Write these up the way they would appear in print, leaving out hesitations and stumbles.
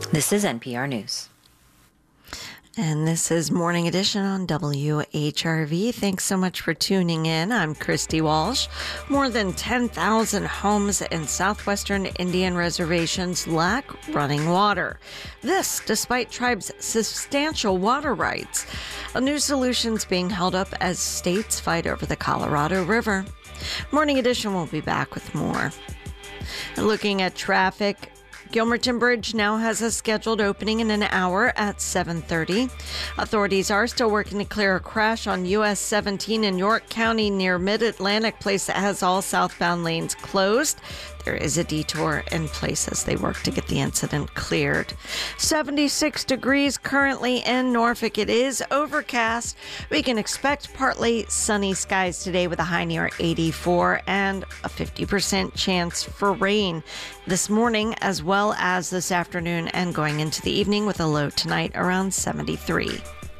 This is NPR News. And this is Morning Edition on WHRV. Thanks so much for tuning in. I'm Christy Walsh. More than 10,000 homes in southwestern Indian reservations lack running water. This despite tribes' substantial water rights. A new solution's being held up as states fight over the Colorado River. Morning Edition will be back with more. Looking at traffic, Gilmerton Bridge now has a scheduled opening in an hour at 7:30. Authorities are still working to clear a crash on US 17 in York County near Mid-Atlantic Place that has all southbound lanes closed. There is a detour in place as they work to get the incident cleared. 76 degrees currently in Norfolk. It is overcast. We can expect partly sunny skies today with a high near 84 and a 50% chance for rain this morning as well as this afternoon and going into the evening with a low tonight around 73.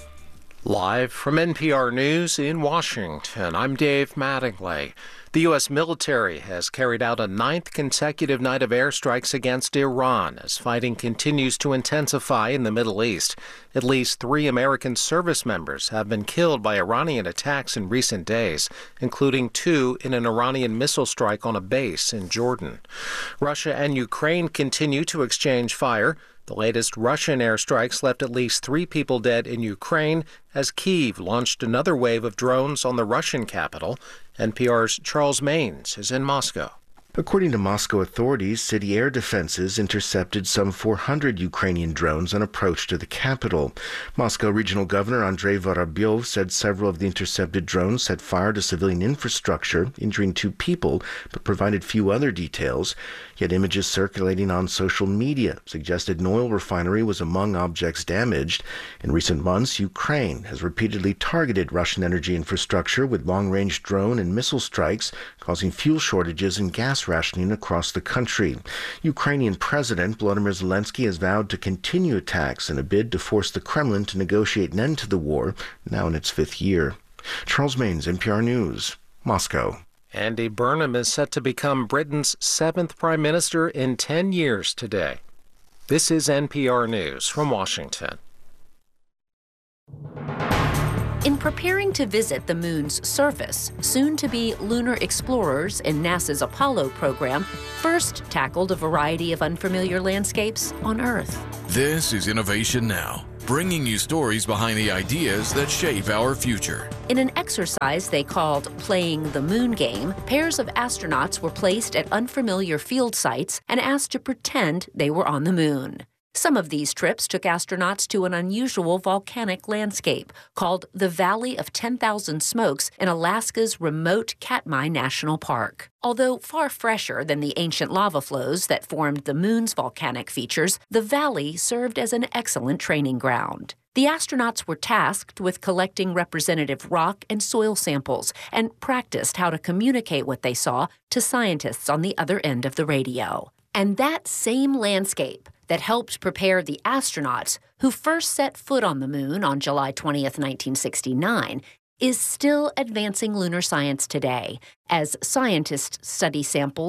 Live from NPR News in Washington, I'm Dave Mattingly. The U.S. military has carried out a ninth consecutive night of airstrikes against Iran as fighting continues to intensify in the Middle East. At least 3 American service members have been killed by Iranian attacks in recent days, including 2 in an Iranian missile strike on a base in Jordan. Russia and Ukraine continue to exchange fire. The latest Russian airstrikes left at least 3 people dead in Ukraine as Kyiv launched another wave of drones on the Russian capital. NPR's Charles Maynes is in Moscow. According to Moscow authorities, city air defenses intercepted some 400 Ukrainian drones on approach to the capital. Moscow Regional Governor Andrei Vorobyov said several of the intercepted drones set fire to civilian infrastructure, injuring 2 people, but provided few other details. Yet images circulating on social media suggested an oil refinery was among objects damaged. In recent months, Ukraine has repeatedly targeted Russian energy infrastructure with long-range drone and missile strikes, causing fuel shortages and gas rationing across the country. Ukrainian President Volodymyr Zelensky has vowed to continue attacks in a bid to force the Kremlin to negotiate an end to the war, now in its 5th year. Charles Maynes, NPR News, Moscow. Andy Burnham is set to become Britain's 7th Prime Minister in 10 years today. This is NPR News from Washington. In preparing to visit the moon's surface, soon-to-be lunar explorers in NASA's Apollo program first tackled a variety of unfamiliar landscapes on Earth. This is Innovation Now, bringing you stories behind the ideas that shape our future. In an exercise they called Playing the Moon Game, pairs of astronauts were placed at unfamiliar field sites and asked to pretend they were on the moon. Some of these trips took astronauts to an unusual volcanic landscape called the Valley of 10,000 Smokes in Alaska's remote Katmai National Park. Although far fresher than the ancient lava flows that formed the moon's volcanic features, the valley served as an excellent training ground. The astronauts were tasked with collecting representative rock and soil samples and practiced how to communicate what they saw to scientists on the other end of the radio. And that same landscape that helped prepare the astronauts who first set foot on the moon on July 20th, 1969, is still advancing lunar science today as scientists study samples